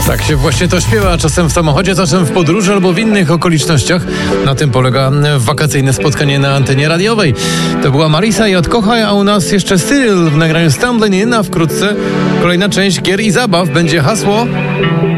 Tak się właśnie to śpiewa, czasem w samochodzie, czasem w podróży albo w innych okolicznościach. Na tym polega wakacyjne spotkanie na antenie radiowej. To była Marisa i Odkochaj, a u nas jeszcze Cyril w nagraniu Stumbling In, a wkrótce kolejna część gier i zabaw. Będzie hasło